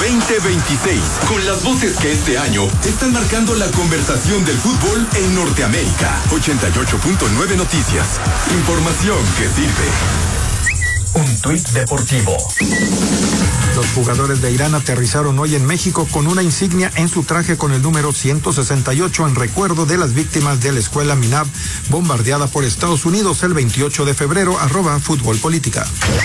2026, con las voces que este año están marcando la conversación del fútbol en Norteamérica. 88.9 Noticias. Información que sirve. Un tuit deportivo. Los jugadores de Irán aterrizaron hoy en México con una insignia en su traje con el número 168 en recuerdo de las víctimas de la escuela Minab bombardeada por Estados Unidos el 28 de febrero. @Fútbol Política.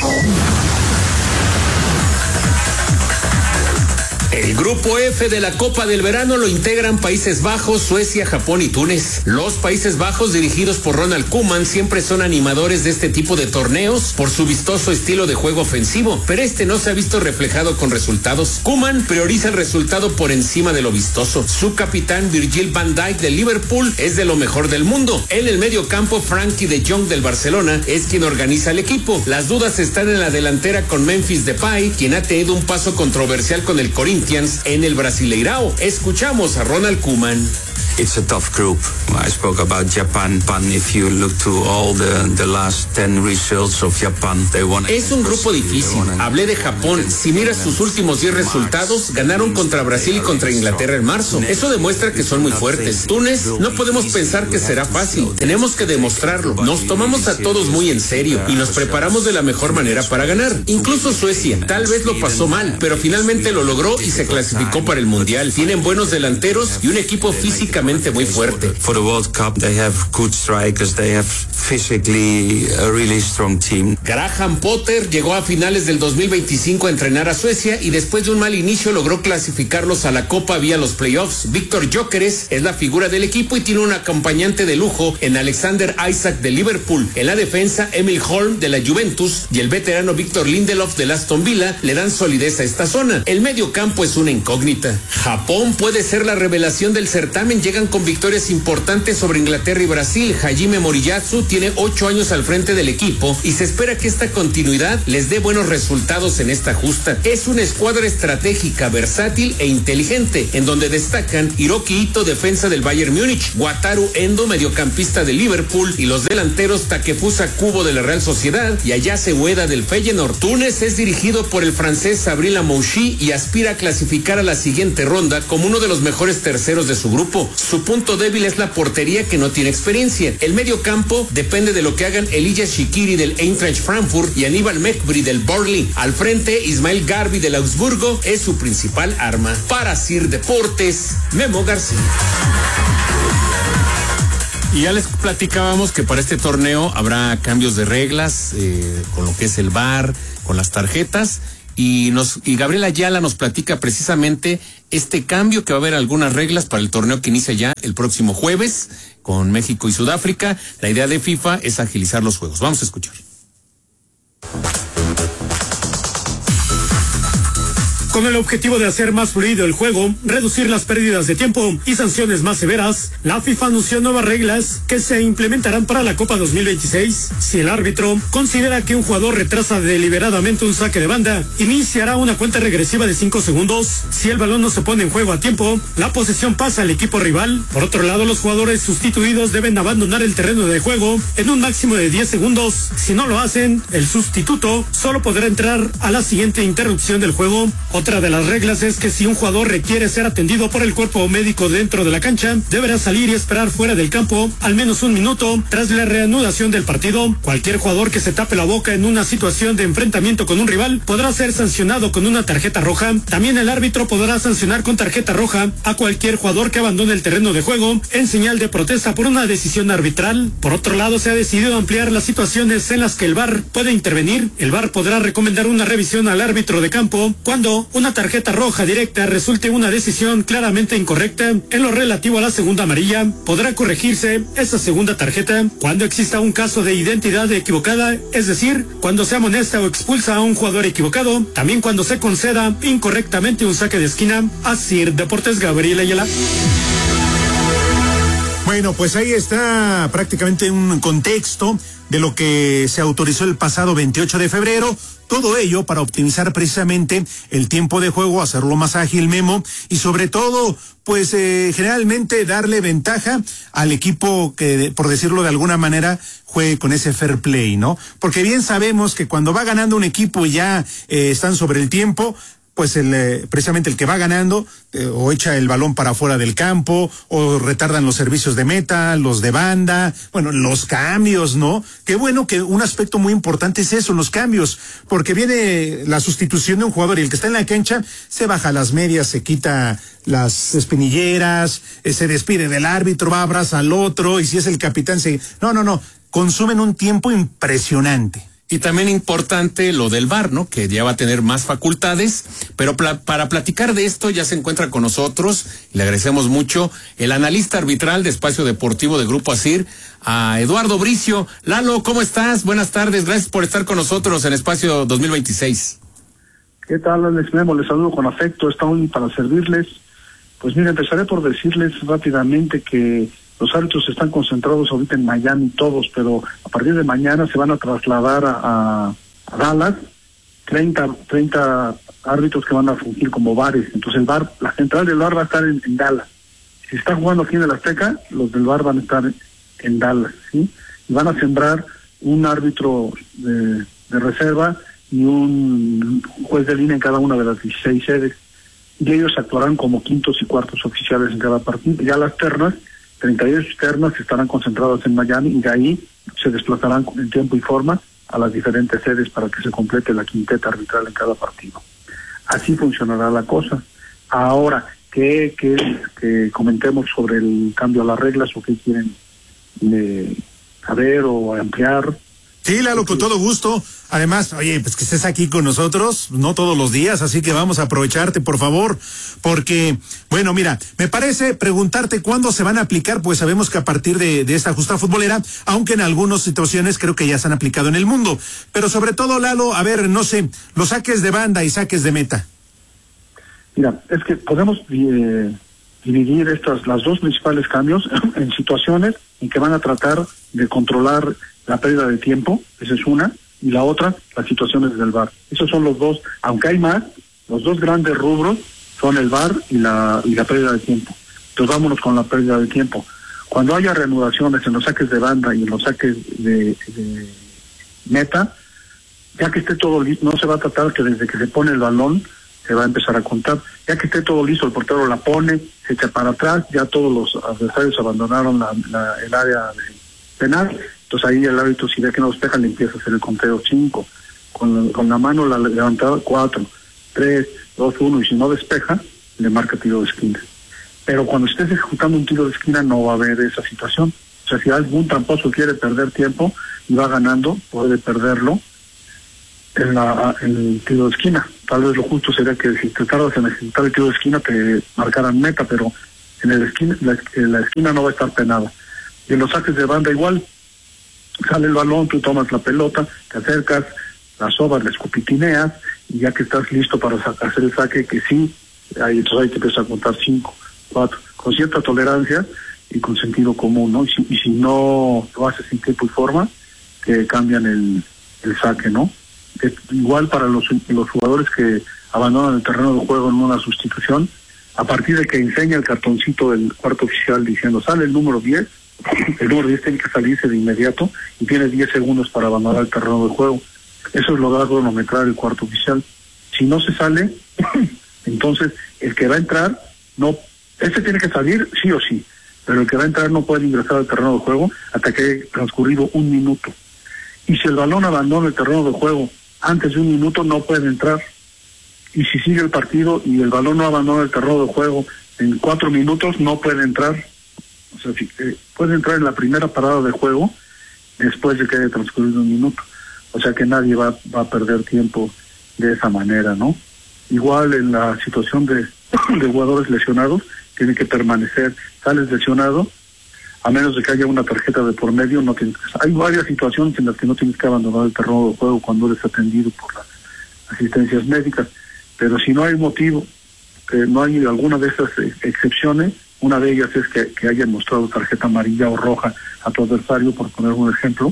El grupo F de la Copa del Verano lo integran Países Bajos, Suecia, Japón y Túnez. Los Países Bajos, dirigidos por Ronald Koeman, siempre son animadores de este tipo de torneos por su vistoso estilo de juego ofensivo, pero este no se ha visto reflejado con resultados. Koeman prioriza el resultado por encima de lo vistoso. Su capitán Virgil van Dijk del Liverpool es de lo mejor del mundo. En el medio campo, Frankie de Jong del Barcelona es quien organiza el equipo. Las dudas están en la delantera con Memphis Depay, quien ha tenido un paso controversial con el Corinthians en el Brasileirao. Escuchamos a Ronald Koeman. It's a tough group. I spoke about Japan. If you look to all the last 10 results of Japan, they won. Es un grupo difícil. Hablé de Japón. Si miras sus últimos 10 resultados, ganaron contra Brasil y contra Inglaterra en marzo. Eso demuestra que son muy fuertes. Túnez, no podemos pensar que será fácil. Tenemos que demostrarlo. Nos tomamos a todos muy en serio y nos preparamos de la mejor manera para ganar. Incluso Suecia, tal vez lo pasó mal, pero finalmente lo logró y se clasificó para el Mundial. Tienen buenos delanteros y un equipo físicamente muy fuerte. For the World Cup, they have good strikers. They have physically a really strong team. Graham Potter llegó a finales del 2025 a entrenar a Suecia y después de un mal inicio logró clasificarlos a la Copa vía los playoffs. Víctor Gyökeres es la figura del equipo y tiene un acompañante de lujo en Alexander Isak de Liverpool. En la defensa, Emil Holm de la Juventus y el veterano Victor Lindelof del Aston Villa le dan solidez a esta zona. El medio campo es una incógnita. Japón puede ser la revelación del certamen. Llegan con victorias importantes sobre Inglaterra y Brasil. Hajime Moriyasu tiene 8 años al frente del equipo y se espera que esta continuidad les dé buenos resultados en esta justa. Es una escuadra estratégica, versátil e inteligente, en donde destacan Hiroki Ito, defensa del Bayern Múnich, Wataru Endo, mediocampista del Liverpool, y los delanteros Takefusa Kubo de la Real Sociedad y Ayase Ueda del Feyenoord. Túnez es dirigido por el francés Sabrina Mouchi y aspira a clasificar a la siguiente ronda como uno de los mejores terceros de su grupo. Su punto débil es la portería, que no tiene experiencia. El medio campo depende de lo que hagan Elijah Shikiri del Eintracht Frankfurt y Aníbal Mekbri del Burnley. Al frente, Ismael Garbi del Augsburgo es su principal arma. Para Sir Deportes, Memo García. Y ya les platicábamos que para este torneo habrá cambios de reglas, con lo que es el VAR, con las tarjetas. Y Gabriela Ayala nos platica precisamente este cambio, que va a haber algunas reglas para el torneo que inicia ya el próximo jueves con México y Sudáfrica. La idea de FIFA es agilizar los juegos. Vamos a escuchar. Con el objetivo de hacer más fluido el juego, reducir las pérdidas de tiempo y sanciones más severas, la FIFA anunció nuevas reglas que se implementarán para la Copa 2026. Si el árbitro considera que un jugador retrasa deliberadamente un saque de banda, iniciará una cuenta regresiva de 5 segundos. Si el balón no se pone en juego a tiempo, la posesión pasa al equipo rival. Por otro lado, los jugadores sustituidos deben abandonar el terreno de juego en un máximo de 10 segundos. Si no lo hacen, el sustituto solo podrá entrar a la siguiente interrupción del juego. Otra de las reglas es que si un jugador requiere ser atendido por el cuerpo médico dentro de la cancha, deberá salir y esperar fuera del campo al menos un minuto tras la reanudación del partido. Cualquier jugador que se tape la boca en una situación de enfrentamiento con un rival podrá ser sancionado con una tarjeta roja. También el árbitro podrá sancionar con tarjeta roja a cualquier jugador que abandone el terreno de juego en señal de protesta por una decisión arbitral. Por otro lado, se ha decidido ampliar las situaciones en las que el VAR puede intervenir. El VAR podrá recomendar una revisión al árbitro de campo cuando una tarjeta roja directa resulte una decisión claramente incorrecta. En lo relativo a la segunda amarilla, podrá corregirse esa segunda tarjeta cuando exista un caso de identidad equivocada, es decir, cuando se amonesta o expulsa a un jugador equivocado, también cuando se conceda incorrectamente un saque de esquina. Así, Deportes, Gabriel Ayala. Bueno, pues ahí está prácticamente un contexto de lo que se autorizó el pasado 28 de febrero. Todo ello para optimizar precisamente el tiempo de juego, hacerlo más ágil, Memo, y sobre todo, pues generalmente darle ventaja al equipo que, por decirlo de alguna manera, juegue con ese fair play, ¿no? Porque bien sabemos que cuando va ganando un equipo y ya están sobre el tiempo, pues precisamente el que va ganando o echa el balón para afuera del campo o retardan los servicios de meta, los de banda, bueno, los cambios, ¿no? Qué bueno que un aspecto muy importante es eso, los cambios, porque viene la sustitución de un jugador y el que está en la cancha se baja las medias, se quita las espinilleras, se despide del árbitro, va a abrazar al otro y si es el capitán no, consumen un tiempo impresionante. Y también importante lo del VAR, ¿no? Que ya va a tener más facultades, pero para platicar de esto ya se encuentra con nosotros, y le agradecemos mucho, el analista arbitral de Espacio Deportivo de Grupo ASIR, a Eduardo Bricio. Lalo, ¿cómo estás? Buenas tardes, gracias por estar con nosotros en Espacio 2026. ¿Qué tal, Alex Memo? Les saludo con afecto, estamos para servirles. Pues mira, empezaré por decirles rápidamente que los árbitros están concentrados ahorita en Miami todos, pero a partir de mañana se van a trasladar a Dallas, 30 árbitros que van a fungir como VARes. Entonces el VAR, la central del VAR va a estar en Dallas. Si está jugando aquí en el Azteca, los del VAR van a estar en Dallas, ¿sí? Y van a sembrar un árbitro de reserva y un juez de línea en cada una de las 16 sedes. Y ellos actuarán como quintos y cuartos oficiales en cada partido. Ya las ternas, 32 ternas estarán concentradas en Miami y de ahí se desplazarán en tiempo y forma a las diferentes sedes para que se complete la quinteta arbitral en cada partido. Así funcionará la cosa. Ahora, que comentemos sobre el cambio a las reglas o qué quieren saber o ampliar. Sí, Lalo, con todo gusto. Además, oye, pues que estés aquí con nosotros, no todos los días, así que vamos a aprovecharte, por favor, porque, bueno, mira, me parece preguntarte cuándo se van a aplicar, pues sabemos que a partir de esta justa futbolera, aunque en algunas situaciones creo que ya se han aplicado en el mundo, pero sobre todo, Lalo, a ver, no sé, los saques de banda y saques de meta. Mira, es que podemos dividir las dos principales cambios en situaciones en que van a tratar de controlar la pérdida de tiempo, esa es una, y la otra, las situaciones del VAR. Esos son los dos, aunque hay más, los dos grandes rubros son el VAR y la pérdida de tiempo. Entonces vámonos con la pérdida de tiempo. Cuando haya reanudaciones en los saques de banda y en los saques de meta, ya que esté todo listo, no se va a tratar que desde que se pone el balón se va a empezar a contar. Ya que esté todo listo, el portero la pone, se echa para atrás, ya todos los adversarios abandonaron el área penal. Entonces ahí el árbitro, si ve que no despeja, le empieza a hacer el conteo 5. Con la mano la levantada 4, 3, 2, 1, y si no despeja, le marca tiro de esquina. Pero cuando estés ejecutando un tiro de esquina no va a haber esa situación. O sea, si algún tramposo quiere perder tiempo y va ganando, puede perderlo en el tiro de esquina. Tal vez lo justo sería que si te tardas en ejecutar el tiro de esquina te marcaran meta, pero en la esquina no va a estar penada. Y en los saques de banda igual, sale el balón, tú tomas la pelota, te acercas, la sobas, la escupitineas, y ya que estás listo para hacer el saque, que sí, entonces ahí te empiezas a contar 5, 4, con cierta tolerancia y con sentido común, ¿no? Y si no lo haces en tiempo y forma, que cambian el saque, ¿no? Igual para los jugadores que abandonan el terreno de juego en una sustitución, a partir de que enseña el cartoncito del cuarto oficial diciendo sale el número 10, el número 10 tiene que salirse de inmediato y tiene 10 segundos para abandonar el terreno de juego. Eso es lo da cronometrar el cuarto oficial. Si no se sale, entonces el que va a entrar, tiene que salir sí o sí, pero el que va a entrar no puede ingresar al terreno de juego hasta que haya transcurrido 1 minuto. Y si el balón abandona el terreno de juego antes de 1 minuto, no puede entrar. Y si sigue el partido y el balón no abandona el terreno de juego en 4 minutos, no puede entrar. O sea, puede entrar en la primera parada de juego después de que haya transcurrido 1 minuto. O sea que nadie va a perder tiempo de esa manera, ¿no? Igual en la situación de jugadores lesionados, tiene que permanecer. Sales lesionado, a menos de que haya una tarjeta de por medio, no tienes que... Hay varias situaciones en las que no tienes que abandonar el terreno de juego cuando eres atendido por las asistencias médicas. Pero si no hay motivo, que no hay alguna de esas excepciones, una de ellas es que hayan mostrado tarjeta amarilla o roja a tu adversario, por poner un ejemplo,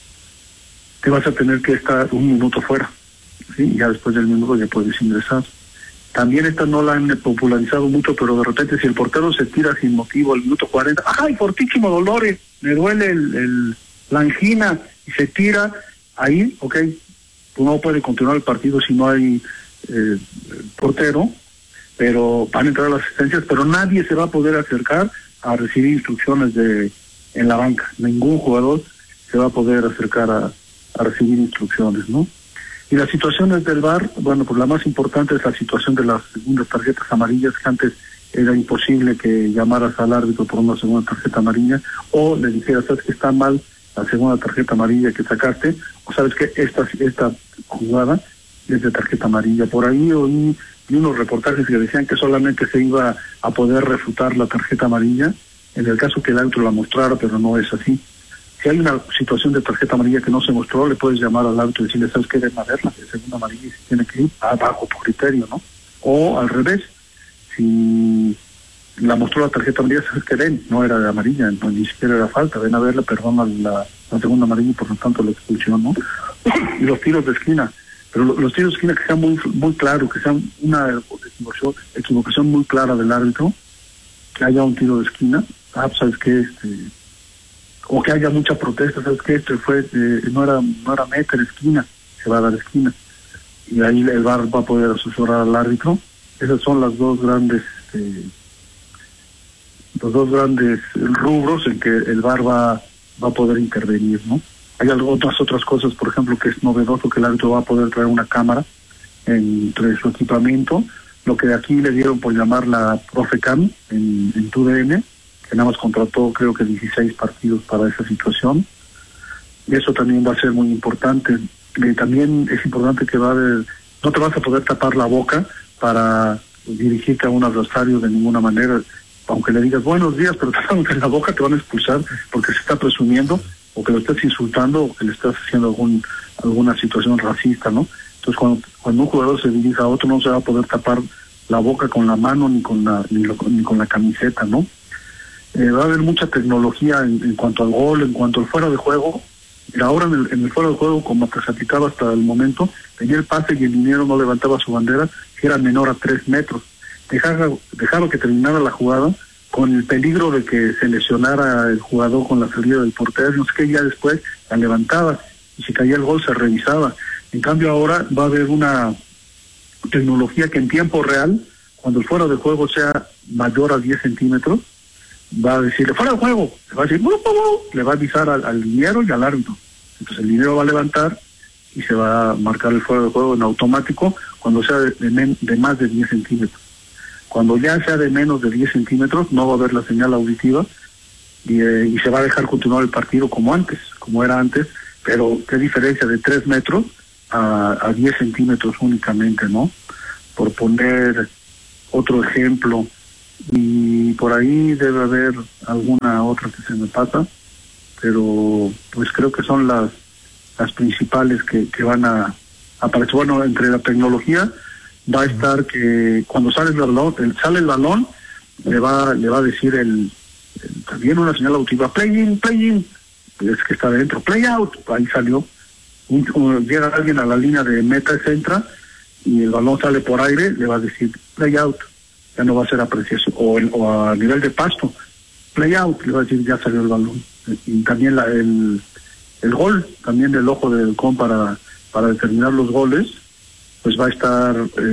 te vas a tener que estar 1 minuto fuera, ¿sí? Ya después del minuto ya puedes ingresar. También esta no la han popularizado mucho, pero de repente si el portero se tira sin motivo al minuto 40, ¡ay, fortísimo dolores! Me duele la angina, y se tira, ahí, ok, pues no puede continuar el partido si no hay portero, pero van a entrar las asistencias, pero nadie se va a poder acercar a recibir instrucciones en la banca. Ningún jugador se va a poder acercar a recibir instrucciones, ¿no? Y las situaciones del VAR, bueno, pues la más importante es la situación de las segundas tarjetas amarillas, que antes era imposible que llamaras al árbitro por una segunda tarjeta amarilla, o le dijeras, sabes que está mal la segunda tarjeta amarilla que sacaste, o sabes que esta jugada es de tarjeta amarilla. Por ahí oí unos reportajes que decían que solamente se iba a poder refutar la tarjeta amarilla en el caso que el árbitro la mostrara, pero no es así. Si hay una situación de tarjeta amarilla que no se mostró, le puedes llamar al árbitro y decirle, ¿sabes qué? Deben haberla, de segunda amarilla, y se tiene que ir bajo tu criterio, ¿no? O al revés, si la mostró la tarjeta amarilla, ¿sabes qué? Ven, no era de amarilla, no, ni siquiera era falta, ven a verla, perdona la segunda amarilla y por lo tanto la expulsión, ¿no? Y los tiros de esquina, pero los tiros de esquina que sean muy claros, que sean una equivocación muy clara del árbitro, que haya un tiro de esquina, ¿sabes qué? O que haya mucha protesta, ¿sabes qué? No era meta, era esquina, se va a dar esquina. Y ahí el VAR va a poder asesorar al árbitro. Esas son los dos grandes rubros en que el VAR va a poder intervenir, ¿no? Hay otras cosas, por ejemplo, que es novedoso, que el árbitro va a poder traer una cámara entre su equipamiento, lo que aquí le dieron por llamar la Profecam en TUDN, que nada más contrató creo que 16 partidos para esa situación. Y eso también va a ser muy importante. También es importante que no te vas a poder tapar la boca para dirigirte a un adversario de ninguna manera, aunque le digas buenos días, pero tapándote la boca te van a expulsar porque se está presumiendo, o que lo estés insultando, o que le estás haciendo alguna situación racista, ¿no? Entonces cuando un jugador se dirija a otro, no se va a poder tapar la boca con la mano ni con la camiseta, ¿no? Va a haber mucha tecnología en cuanto al gol, en cuanto al fuera de juego. Ahora en el fuera de juego, como que se aplicaba hasta el momento, tenía el pase y el liniero no levantaba su bandera, que era menor a 3 metros. Dejaba que terminara la jugada con el peligro de que se lesionara el jugador con la salida del portero, no sé qué, ya después la levantaba y si caía el gol se revisaba. En cambio ahora va a haber una tecnología que en tiempo real, cuando el fuera de juego sea mayor a 10 centímetros, va a decirle fuera de juego, le va a decir le va a avisar al liniero y al árbitro. Entonces el liniero va a levantar y se va a marcar el fuera de juego en automático cuando sea de más de 10 centímetros. Cuando ya sea de menos de 10 centímetros no va a haber la señal auditiva y se va a dejar continuar el partido como era antes, pero qué diferencia de 3 metros a 10 centímetros únicamente, ¿no? Por poner otro ejemplo. Y por ahí debe haber alguna otra que se me pasa, pero pues creo que son las principales que van a aparecer. Bueno, entre la tecnología va a estar que cuando sale el balón le va a decir también una señal auditiva, play in, es que está dentro, play out, ahí salió. Llega alguien a la línea de meta, se entra y el balón sale por aire, le va a decir play out, ya no va a ser apreciación, o a nivel de pasto, play out, le va a decir ya salió el balón. Y también el gol, también del ojo del halcón para determinar los goles, pues va a estar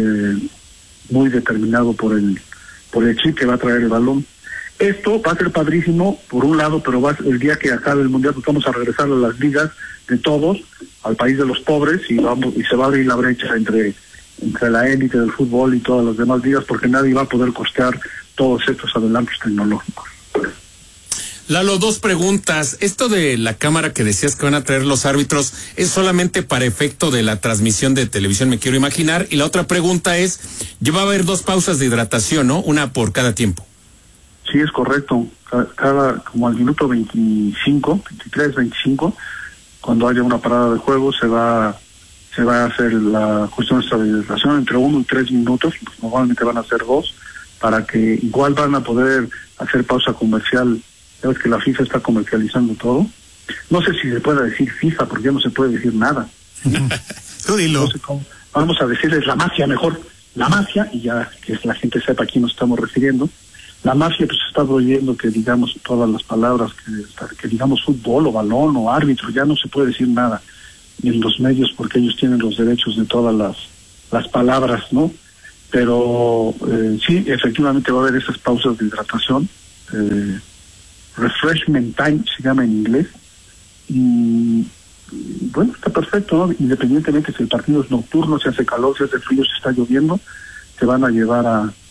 muy determinado por el chip que va a traer el balón. Esto va a ser padrísimo por un lado, pero el día que acabe el mundial pues vamos a regresar a las ligas de todos, al país de los pobres, y se va a abrir la brecha entre la élite del fútbol y todas las demás ligas, porque nadie va a poder costear todos estos adelantos tecnológicos. Lalo, 2 preguntas. Esto de la cámara que decías que van a traer los árbitros, ¿es solamente para efecto de la transmisión de televisión, me quiero imaginar? Y la otra pregunta es, ya va a haber 2 pausas de hidratación, ¿no? Una por cada tiempo. Sí, es correcto. Como al minuto 23, 25, cuando haya una parada de juego, se va a hacer la cuestión de estabilización entre 1 y 3 minutos, pues normalmente van a ser 2, para que igual van a poder hacer pausa comercial. Sabes que la FIFA está comercializando todo. No sé si se puede decir FIFA, porque ya no se puede decir nada. Tú dilo. No sé cómo. Vamos a decirles la mafia mejor. La mafia, y ya que la gente sepa a quién nos estamos refiriendo. La mafia pues está prohibiendo que digamos todas las palabras, que digamos fútbol o balón o árbitro, ya no se puede decir nada en los medios porque ellos tienen los derechos de todas las palabras, ¿no? Pero sí, efectivamente va a haber esas pausas de hidratación, refreshment time se llama en inglés, y bueno, está perfecto, ¿no? Independientemente si el partido es nocturno, si hace calor, si hace frío, si está lloviendo, se van a llevar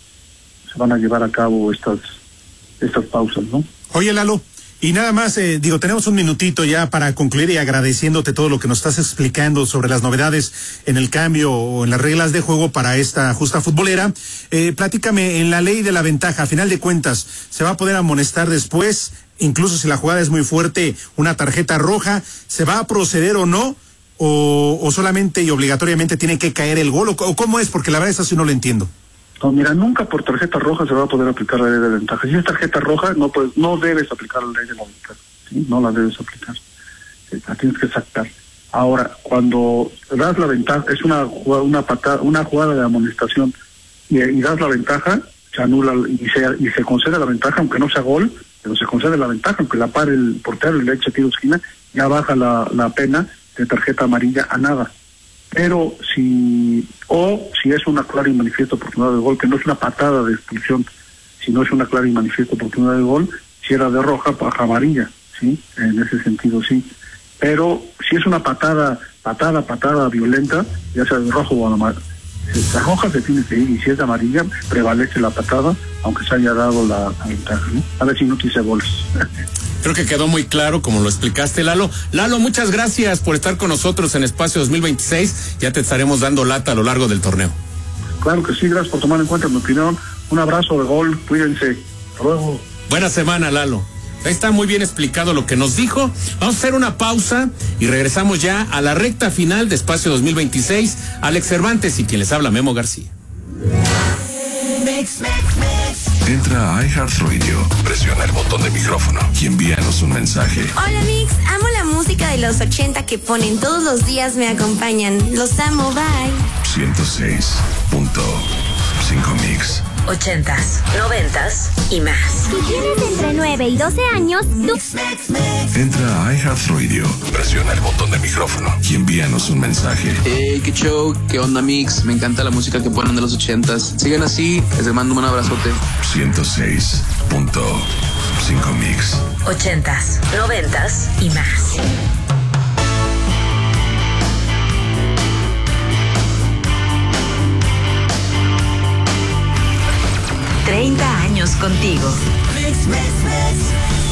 a cabo estas pausas, ¿no? Oye, Lalo, y nada más, tenemos un minutito ya para concluir y agradeciéndote todo lo que nos estás explicando sobre las novedades en el cambio o en las reglas de juego para esta justa futbolera. Platícame, en la ley de la ventaja, a final de cuentas, ¿se va a poder amonestar después? Incluso si la jugada es muy fuerte, una tarjeta roja, ¿se va a proceder o no? ¿O solamente y obligatoriamente tiene que caer el gol? ¿O cómo es? Porque la verdad es así no lo entiendo. No, mira, nunca por tarjeta roja se va a poder aplicar la ley de ventaja. Si es tarjeta roja, no debes aplicar la ley de la ventaja, ¿sí? No la debes aplicar. La tienes que sacar. Ahora, cuando das la ventaja, es una jugada de amonestación y das la ventaja, se anula y se concede la ventaja, aunque no sea gol, pero se concede la ventaja, aunque la pare el portero y le eche tiro de esquina, ya baja la pena de tarjeta amarilla a nada. Pero si es una clara y manifiesta oportunidad de gol, que no es una patada de expulsión, sino es una clara y manifiesta oportunidad de gol, si era de roja, baja amarilla, ¿sí? En ese sentido sí. Pero si es una patada violenta, ya sea de rojo o amarilla, la roja se tiene que ir, y si es de amarilla, prevalece la patada, aunque se haya dado la ventaja, ¿no? A ver si no te hice goles. Creo que quedó muy claro como lo explicaste, Lalo. Lalo, muchas gracias por estar con nosotros en Espacio 2026. Ya te estaremos dando lata a lo largo del torneo. Claro que sí, gracias por tomar en cuenta mi opinión. Un abrazo de gol, cuídense. Hasta luego. Buena semana, Lalo. Ahí está muy bien explicado lo que nos dijo. Vamos a hacer una pausa y regresamos ya a la recta final de Espacio 2026. Alex Cervantes y quien les habla, Memo García. Entra a iHeartRadio, presiona el botón de micrófono y envíanos un mensaje. Hola Mix, amo la música de los 80 que ponen todos los días, me acompañan. Los amo, bye. 106.5 Mix. 80s, 90s y más. Si tienes entre 9 y 12 años, tú... Entra a iHeartRadio, presiona el botón de micrófono y envíanos un mensaje. Hey, qué show, qué onda Mix, me encanta la música que ponen de los 80s. Sigan así, les mando un abrazote. 106.5 Mix. 80s, 90s y más. 30 años contigo.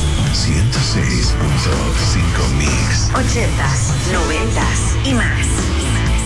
106.5 Mix. 80s, 90s y más.